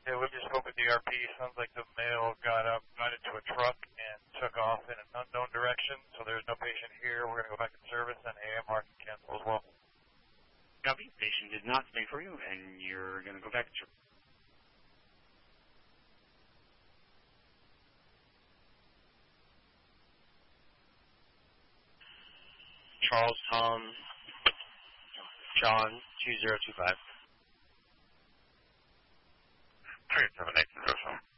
Yeah, we just spoke with the ERP. Sounds like the male got into a truck and took off in an unknown direction, so there's no patient here. We're going to go back in service, and AMR can cancel as well. Copy. Patient did not stay for you, and you're going to go back to service. Charles Tom John 2025. 378 Control.